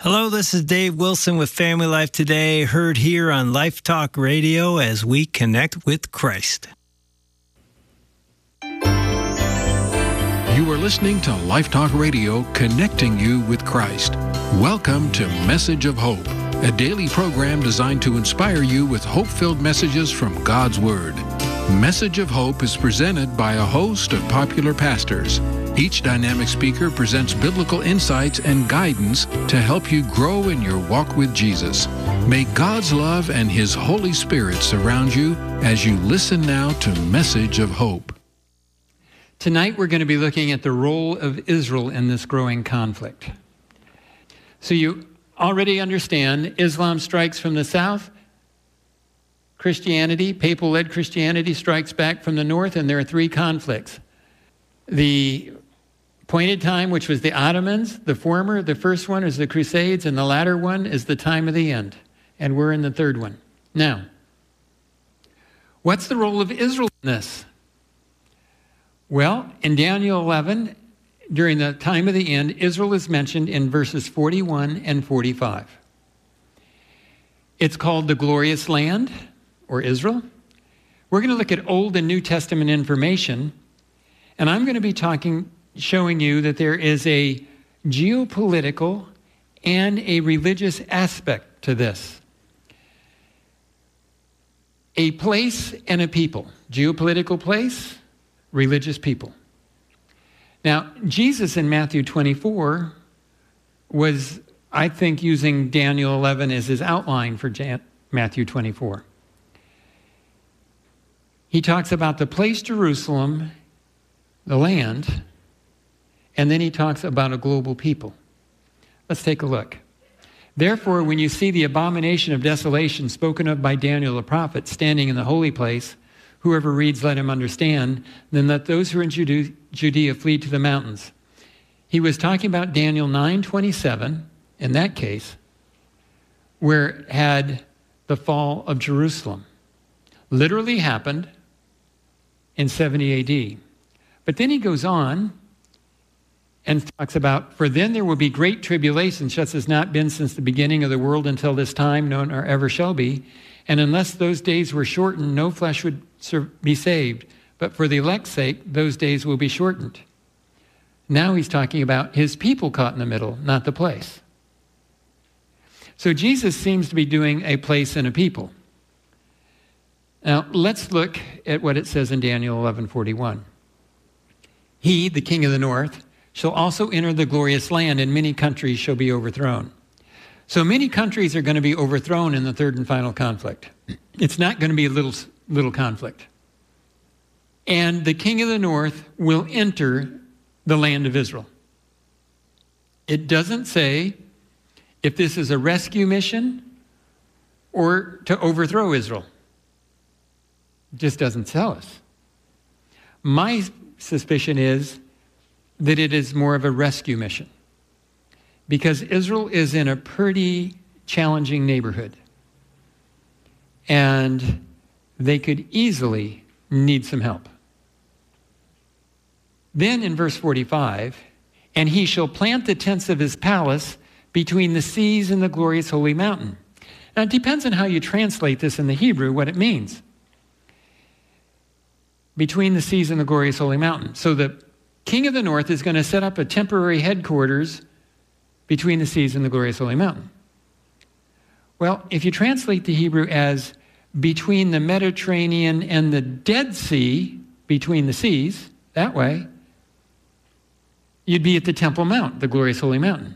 Hello, this is Dave Wilson with Family Life Today, heard here on Life Talk Radio as we connect with Christ. You are listening to Life Talk Radio, connecting you with Christ. Welcome to Message of Hope, a daily program designed to inspire you with hope-filled messages from God's Word. Message of Hope is presented by a host of popular pastors. Each dynamic speaker presents biblical insights and guidance to help you grow in your walk with Jesus. May God's love and His Holy Spirit surround you as you listen now to Message of Hope. Tonight we're going to be looking at the role of Israel in this growing conflict. So you already understand Islam strikes from the south. Christianity, papal-led Christianity, strikes back from the north, and there are three conflicts. The appointed time, which was the Ottomans, the first one is the Crusades, and the latter one is the time of the end. And we're in the third one. Now, what's the role of Israel in this? Well, in Daniel 11, during the time of the end, Israel is mentioned in verses 41 and 45. It's called the glorious land, or Israel. We're going to look at Old and New Testament information, and I'm going to be showing you that there is a geopolitical and a religious aspect to this. A place and a people. Geopolitical place, religious people. Now, Jesus in Matthew 24 was, I think, using Daniel 11 as his outline for Matthew 24. He talks about the place Jerusalem, the land, and then he talks about a global people. Let's take a look. Therefore, when you see the abomination of desolation spoken of by Daniel the prophet standing in the holy place, whoever reads, let him understand, then let those who are in Judea flee to the mountains. He was talking about Daniel 9:27, in that case, where it had the fall of Jerusalem. Literally happened in 70 AD. But then he goes on and talks about, for then there will be great tribulation, such as not been since the beginning of the world until this time, nor ever shall be. And unless those days were shortened, no flesh would be saved. But for the elect's sake, those days will be shortened. Now he's talking about his people caught in the middle, not the place. So Jesus seems to be doing a place and a people. Now let's look at what it says in Daniel 11:41. He, the king of the north, shall also enter the glorious land, and many countries shall be overthrown. So many countries are going to be overthrown in the third and final conflict. It's not going to be a little conflict. And the king of the north will enter the land of Israel. It doesn't say if this is a rescue mission or to overthrow Israel. It just doesn't tell us. My suspicion is that it is more of a rescue mission, because Israel is in a pretty challenging neighborhood, and they could easily need some help. Then in verse 45, and he shall plant the tents of his palace between the seas and the glorious holy mountain. Now it depends on how you translate this in the Hebrew, what it means. Between the seas and the glorious holy mountain. So the king of the north is going to set up a temporary headquarters between the seas and the glorious holy mountain. Well, if you translate the Hebrew as between the Mediterranean and the Dead Sea, between the seas, that way, you'd be at the Temple Mount, the glorious holy mountain.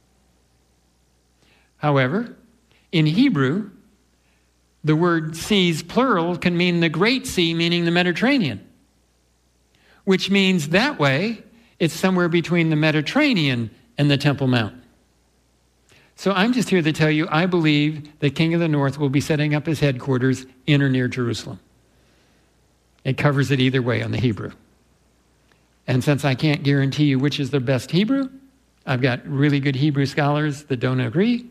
However, in Hebrew, the word seas, plural, can mean the Great Sea, meaning the Mediterranean, which means that way it's somewhere between the Mediterranean and the Temple Mount. So I'm just here to tell you, I believe the king of the north will be setting up his headquarters in or near Jerusalem. It covers it either way on the Hebrew. And since I can't guarantee you which is the best Hebrew, I've got really good Hebrew scholars that don't agree.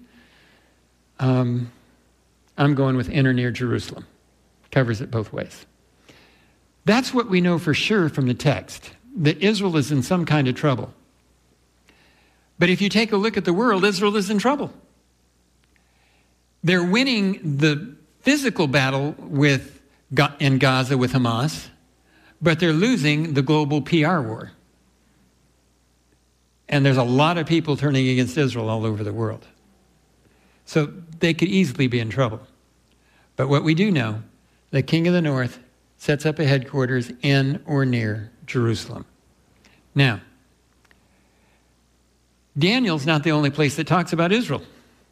I'm going with in or near Jerusalem. Covers it both ways. That's what we know for sure from the text, that Israel is in some kind of trouble. But if you take a look at the world, Israel is in trouble. They're winning the physical battle in Gaza with Hamas, but they're losing the global PR war. And there's a lot of people turning against Israel all over the world. So they could easily be in trouble. But what we do know, the king of the north sets up a headquarters in or near Jerusalem. Now, Daniel's not the only place that talks about Israel.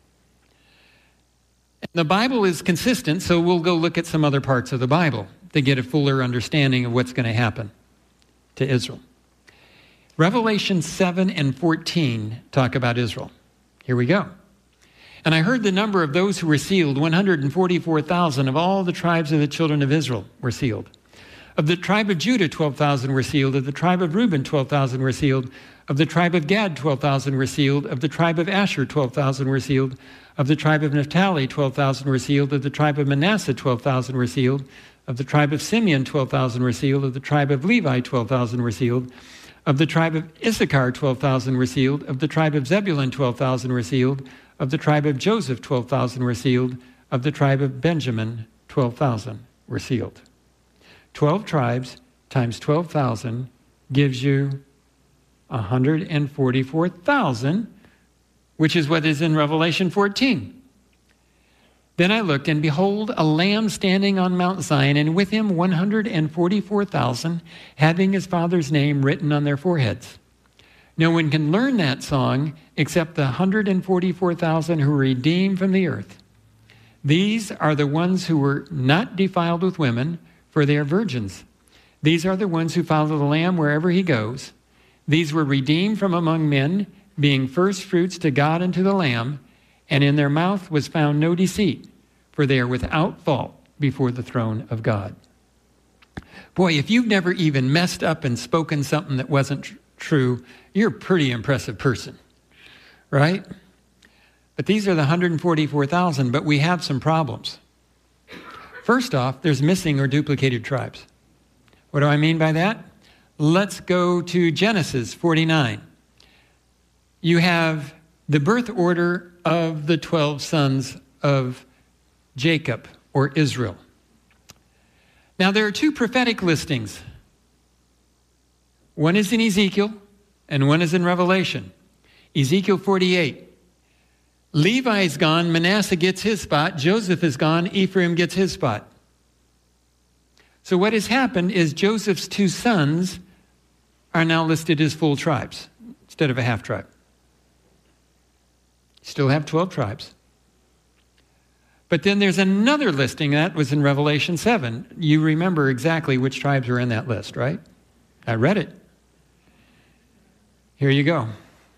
And the Bible is consistent, so we'll go look at some other parts of the Bible to get a fuller understanding of what's going to happen to Israel. Revelation 7 and 14 talk about Israel. Here we go. And I heard the number of those who were sealed, 144,000 of all the tribes of the children of Israel were sealed. Of the tribe of Judah, 12,000 were sealed. Of the tribe of Reuben, 12,000 were sealed. Of the tribe of Gad, 12,000 were sealed. Of the tribe of Asher, 12,000 were sealed. Of the tribe of Naphtali, 12,000 were sealed. Of the tribe of Manasseh, 12,000 were sealed. Of the tribe of Simeon, 12,000 were sealed. Of the tribe of Levi, 12,000 were sealed. Of the tribe of Issachar, 12,000 were sealed. Of the tribe of Zebulun, 12,000 were sealed. Of the tribe of Joseph, 12,000 were sealed. Of the tribe of Benjamin, 12,000 were sealed. 12 tribes times 12,000 gives you 144,000, which is what is in Revelation 14. Then I looked, and behold, a lamb standing on Mount Zion, and with him 144,000, having his father's name written on their foreheads. No one can learn that song except the 144,000 who were redeemed from the earth. These are the ones who were not defiled with women, for they are virgins. These are the ones who follow the Lamb wherever he goes. These were redeemed from among men, being first fruits to God and to the Lamb, and in their mouth was found no deceit, for they are without fault before the throne of God. Boy, if you've never even messed up and spoken something that wasn't true, you're a pretty impressive person, right? But these are the 144,000, but we have some problems. First off, there's missing or duplicated tribes. What do I mean by that? Let's go to Genesis 49. You have the birth order of the 12 sons of Jacob or Israel. Now, there are two prophetic listings. One is in Ezekiel and one is in Revelation. Ezekiel 48. Levi is gone, Manasseh gets his spot, Joseph is gone, Ephraim gets his spot. So what has happened is Joseph's two sons are now listed as full tribes instead of a half tribe. Still have 12 tribes. But then there's another listing that was in Revelation 7. You remember exactly which tribes are in that list, right? I read it. Here you go.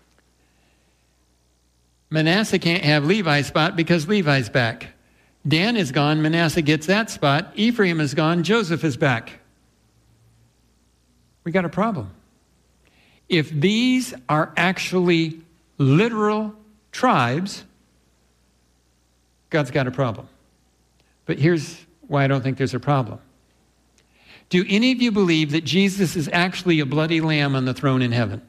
Manasseh can't have Levi's spot because Levi's back. Dan is gone, Manasseh gets that spot. Ephraim is gone, Joseph is back. We got a problem. If these are actually literal tribes, God's got a problem. But here's why I don't think there's a problem. Do any of you believe that Jesus is actually a bloody lamb on the throne in heaven?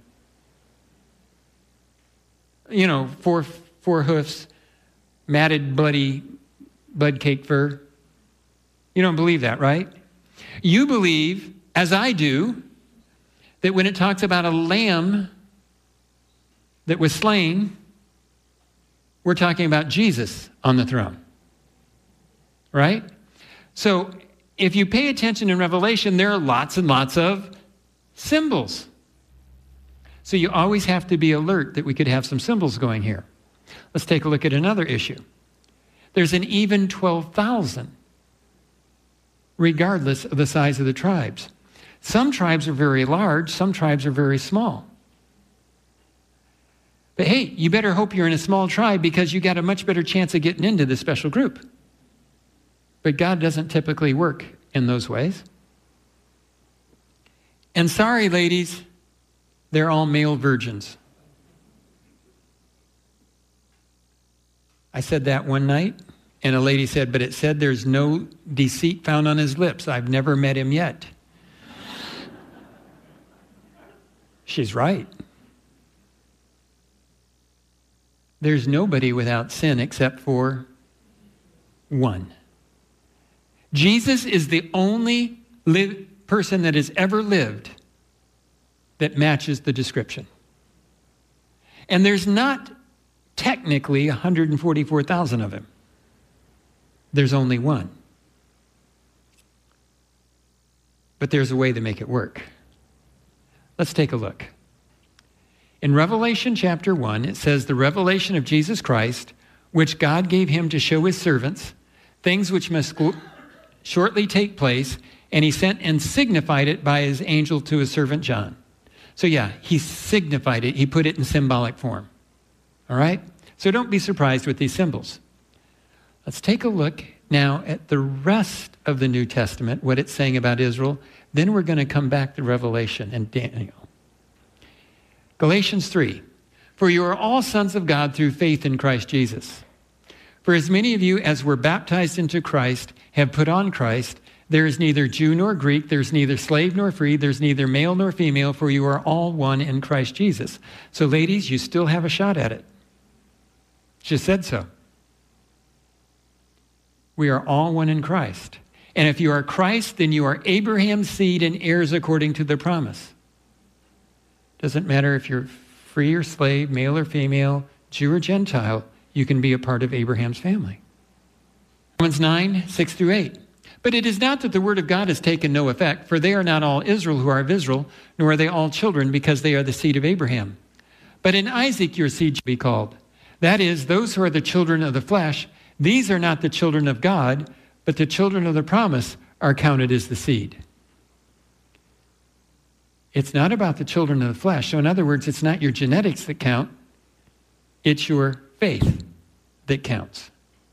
You know, four hoofs, matted, bloody, bud cake fur. You don't believe that, right? You believe, as I do, that when it talks about a lamb that was slain, we're talking about Jesus on the throne. Right? So if you pay attention in Revelation, there are lots and lots of symbols. So you always have to be alert that we could have some symbols going here. Let's take a look at another issue. There's an even 12,000, regardless of the size of the tribes. Some tribes are very large, some tribes are very small. But hey, you better hope you're in a small tribe because you got a much better chance of getting into this special group. But God doesn't typically work in those ways. And sorry, ladies, they're all male virgins. I said that one night, and a lady said, but it said there's no deceit found on his lips. I've never met him yet. She's right. There's nobody without sin except for one. Jesus is the only person that has ever lived that matches the description. And there's not technically 144,000 of him. There's only one. But there's a way to make it work. Let's take a look. In Revelation chapter 1, it says, the revelation of Jesus Christ, which God gave him to show his servants, things which must shortly take place, and he sent and signified it by his angel to his servant John. So yeah, he signified it. He put it in symbolic form. All right? So don't be surprised with these symbols. Let's take a look now at the rest of the New Testament, what it's saying about Israel. Then we're going to come back to Revelation and Daniel. Galatians 3, for you are all sons of God through faith in Christ Jesus. For as many of you as were baptized into Christ have put on Christ. There is neither Jew nor Greek, there's neither slave nor free, there's neither male nor female, for you are all one in Christ Jesus. So ladies, you still have a shot at it. She said so. We are all one in Christ. And if you are Christ, then you are Abraham's seed and heirs according to the promise. Doesn't matter if you're free or slave, male or female, Jew or Gentile, you can be a part of Abraham's family. Romans 9, 6 through 8. But it is not that the word of God has taken no effect, for they are not all Israel who are of Israel, nor are they all children, because they are the seed of Abraham. But in Isaac your seed shall be called. That is, those who are the children of the flesh, these are not the children of God, but the children of the promise are counted as the seed. It's not about the children of the flesh. So in other words, it's not your genetics that count. It's your faith that counts.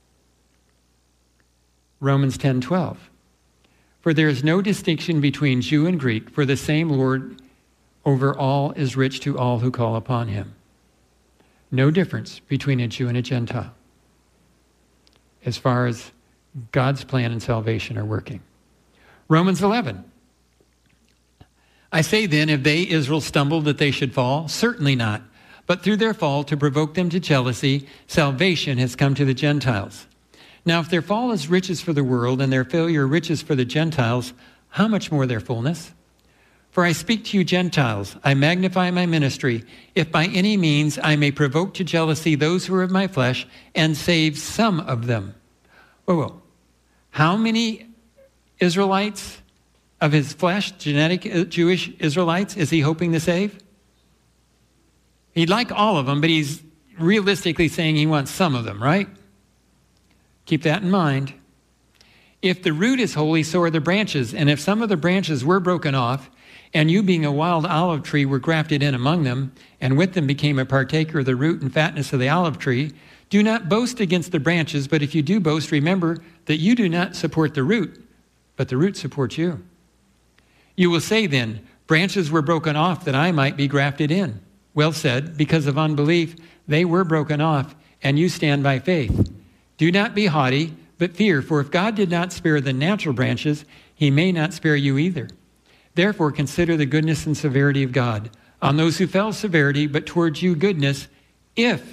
Romans 10:12. For there is no distinction between Jew and Greek, for the same Lord over all is rich to all who call upon him. No difference between a Jew and a Gentile as far as God's plan and salvation are working. Romans 11. I say then, if they, Israel, stumbled that they should fall? Certainly not. But through their fall, to provoke them to jealousy, salvation has come to the Gentiles. Now, if their fall is riches for the world and their failure riches for the Gentiles, how much more their fullness? For I speak to you Gentiles, I magnify my ministry, if by any means I may provoke to jealousy those who are of my flesh and save some of them. Whoa. How many Israelites of his flesh, genetic Jewish Israelites, is he hoping to save? He'd like all of them, but he's realistically saying he wants some of them, right? Keep that in mind. If the root is holy, so are the branches. And if some of the branches were broken off, and you being a wild olive tree were grafted in among them, and with them became a partaker of the root and fatness of the olive tree, do not boast against the branches, but if you do boast, remember that you do not support the root, but the root supports you. You will say then, branches were broken off that I might be grafted in. Well said, because of unbelief, they were broken off, and you stand by faith. Do not be haughty, but fear, for if God did not spare the natural branches, he may not spare you either. Therefore, consider the goodness and severity of God. On those who fell, severity, but towards you, goodness, if